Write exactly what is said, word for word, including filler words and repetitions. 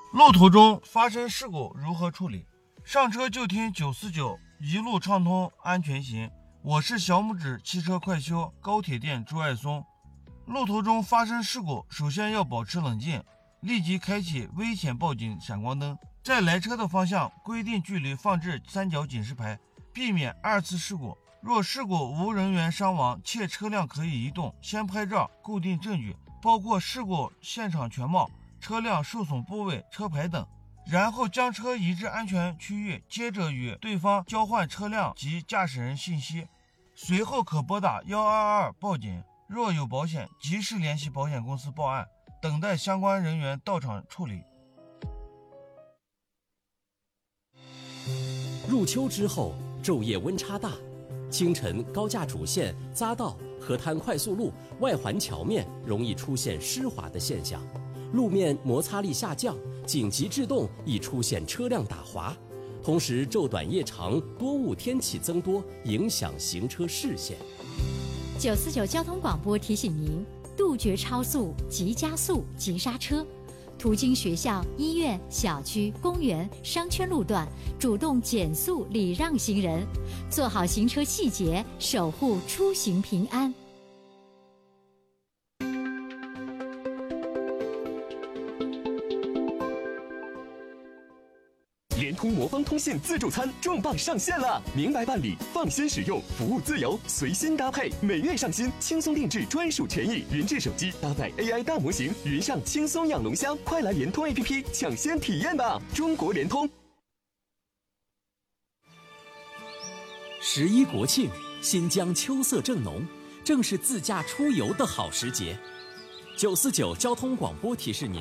路途中发生事故如何处理？上车就听九四九，一路畅通，安全行。我是小拇指汽车快修高铁店朱爱松。路途中发生事故，首先要保持冷静，立即开启危险报警闪光灯，在来车的方向规定距离放置三角警示牌，避免二次事故。若事故无人员伤亡且车辆可以移动，先拍照固定证据，包括事故现场全貌、车辆受损部位、车牌等，然后将车移至安全区域，接着与对方交换车辆及驾驶人信息，随后可拨打一二二报警。若有保险，及时联系保险公司报案，等待相关人员到场处理。 入秋之后，昼夜温差大，清晨高架主线、匝道、河滩快速路、外环桥面容易出现湿滑的现象，路面摩擦力下降，紧急制动易出现车辆打滑。同时，昼短夜长，多雾天气增多，影响行车视线。 九四九交通广播提醒您：杜绝超速、急加速、急刹车。途经学校、医院、小区、公园、商圈路段，主动减速礼让行人，做好行车细节，守护出行平安。 联通魔方通信自助餐重磅上线了，明白办理，放心使用，服务自由，随心搭配，每月上新，轻松定制专属权益，云智手机搭载 A I 大模型，云上轻松养龙虾，快来联通 A P P 抢先体验吧！中国联通。 十一国庆，新疆秋色正浓，正是自驾出游的好时节。九四九交通广播提示您。